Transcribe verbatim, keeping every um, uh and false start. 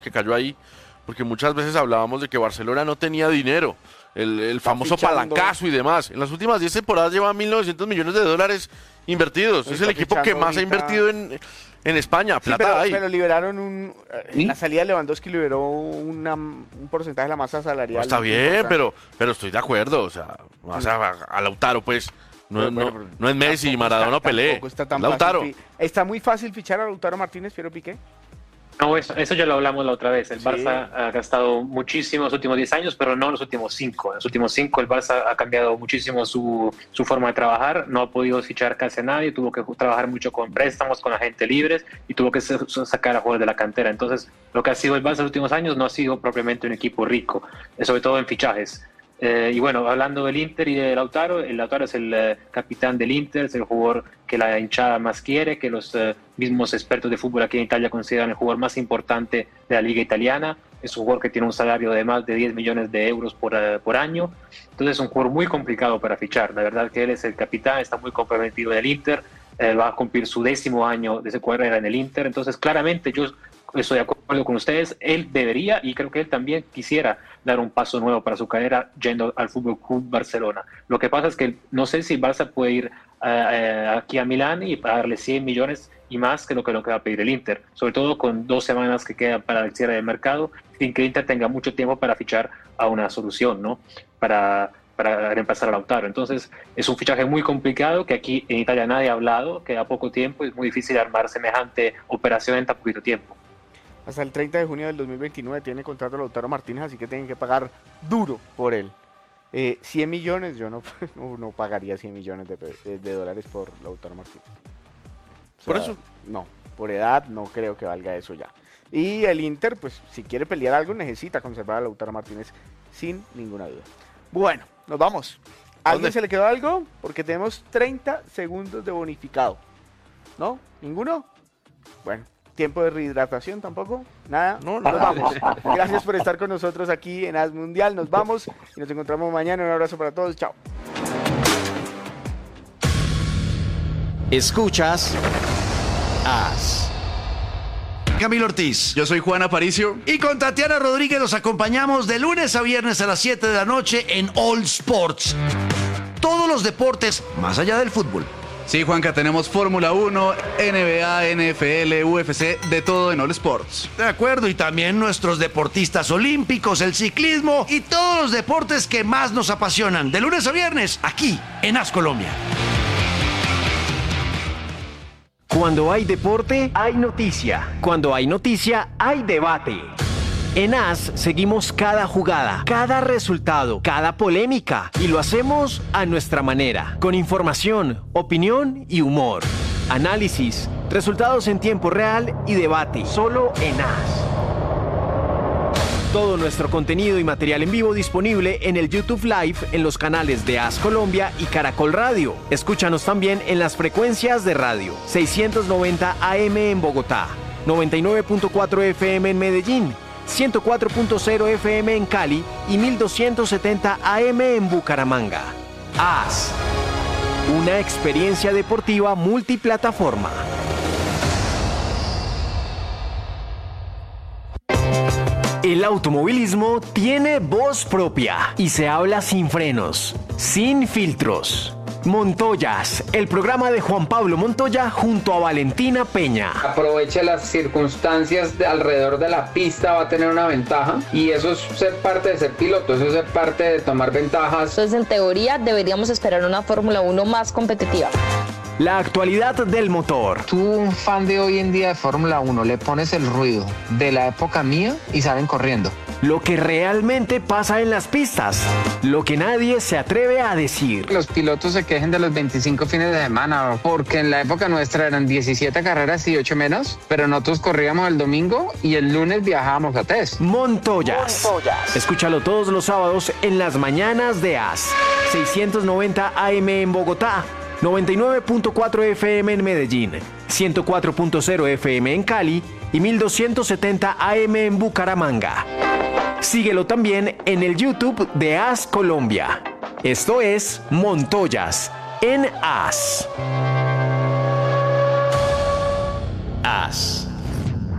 que cayó ahí, porque muchas veces hablábamos de que Barcelona no tenía dinero, el, el famoso fichando. palancazo y demás. En las últimas diez temporadas lleva mil novecientos millones de dólares invertidos. Está Es el equipo que fichando más ha ahorita. invertido en, en España. Sí, Plata pero, hay. pero liberaron un... ¿Sí? En la salida de Lewandowski liberó una, un porcentaje de la masa salarial. No, está muy bien, importante. pero, pero estoy de acuerdo. O sea, o sea, a, a Lautaro, pues, no, Pero, no, pero, no es Messi, tampoco Maradona, está- Pelé. tampoco está tan Lautaro. fácil fi- Está muy fácil fichar a Lautaro Martínez, Piero Piqué. No, eso, eso ya lo hablamos la otra vez. El Sí. Barça ha gastado muchísimo los últimos diez años, pero no los últimos cinco. En los últimos cinco el Barça ha cambiado muchísimo su, su forma de trabajar. No ha podido fichar casi a nadie. Tuvo que trabajar mucho con préstamos, con agentes libres y tuvo que sa- sacar a jugadores de la cantera. Entonces, lo que ha sido el Barça en los últimos años no ha sido propiamente un equipo rico, eh, sobre todo en fichajes. Eh, y bueno, hablando del Inter y de Lautaro, el Lautaro es el eh, capitán del Inter, es el jugador que la hinchada más quiere, que los eh, mismos expertos de fútbol aquí en Italia consideran el jugador más importante de la liga italiana. Es un jugador que tiene un salario de más de diez millones de euros por, eh, por año. Entonces es un jugador muy complicado para fichar. La verdad que él es el capitán, está muy comprometido en el Inter, eh, va a cumplir su décimo año de su carrera en el Inter. Entonces claramente yo estoy de acuerdo con ustedes, él debería y creo que él también quisiera dar un paso nuevo para su carrera yendo al Fútbol Club Barcelona. Lo que pasa es que no sé si Barça puede ir uh, uh, aquí a Milán y pagarle cien millones y más que lo que, lo que va a pedir el Inter, sobre todo con dos semanas que quedan para el cierre del mercado, sin que el Inter tenga mucho tiempo para fichar a una solución, ¿no? Para para reemplazar a Lautaro. Entonces es un fichaje muy complicado que aquí en Italia nadie ha hablado, que a poco tiempo es muy difícil armar semejante operación en tan poquito tiempo. Hasta el treinta de junio del dos mil veintinueve tiene contrato Lautaro Martínez, así que tienen que pagar duro por él. Eh, cien millones, yo no, no, no pagaría cien millones de, de, de dólares por Lautaro Martínez. O sea, Por eso. No, por edad no creo que valga eso ya. Y el Inter, pues si quiere pelear algo, necesita conservar a Lautaro Martínez sin ninguna duda. Bueno, nos vamos. ¿A alguien ¿Dónde? se le quedó algo? Porque tenemos treinta segundos de bonificado. ¿No? ¿Ninguno? Bueno. ¿Tiempo de rehidratación tampoco? Nada. No, Nos no. vamos. Gracias por estar con nosotros aquí en As Mundial. Nos vamos y nos encontramos mañana. Un abrazo para todos. Chao. Escuchas As. Camilo Ortiz, yo soy Juan Aparicio y con Tatiana Rodríguez los acompañamos de lunes a viernes a las siete de la noche en All Sports. Todos los deportes más allá del fútbol. Sí, Juanca, tenemos Fórmula uno, N B A, N F L, U F C, de todo en All Sports. De acuerdo, y también nuestros deportistas olímpicos, el ciclismo y todos los deportes que más nos apasionan. De lunes a viernes, aquí en As Colombia. Cuando hay deporte, hay noticia. Cuando hay noticia, hay debate. En As seguimos cada jugada, cada resultado, cada polémica y lo hacemos a nuestra manera, con información, opinión y humor. Análisis, resultados en tiempo real y debate, solo en As. Todo nuestro contenido y material en vivo disponible en el YouTube Live en los canales de As Colombia y Caracol Radio. Escúchanos también en las frecuencias de radio seiscientos noventa A M en Bogotá, noventa y nueve punto cuatro F M en Medellín, ciento cuatro punto cero F M en Cali y mil doscientos setenta A M en Bucaramanga. As, una experiencia deportiva multiplataforma. El automovilismo tiene voz propia y se habla sin frenos, sin filtros. Montoyas, el programa de Juan Pablo Montoya junto a Valentina Peña. Aprovecha las circunstancias de alrededor de la pista, va a tener una ventaja y eso es ser parte de ser piloto, eso es ser parte de tomar ventajas. Entonces, en teoría, deberíamos esperar una Fórmula uno más competitiva. La actualidad del motor. Tú, un fan de hoy en día de Fórmula uno, le pones el ruido de la época mía y salen corriendo. Lo que realmente pasa en las pistas. Lo que nadie se atreve a decir. Los pilotos se quejen de los veinticinco fines de semana, porque en la época nuestra eran diecisiete carreras y ocho menos, pero nosotros corríamos el domingo y el lunes viajábamos a test. Montoyas. Montoyas. Escúchalo todos los sábados en las mañanas de As. seiscientos noventa A M en Bogotá, noventa y nueve punto cuatro F M en Medellín, ciento cuatro punto cero F M en Cali y mil doscientos setenta A M en Bucaramanga. Síguelo también en el YouTube de As Colombia. Esto es Montoyas en As. As.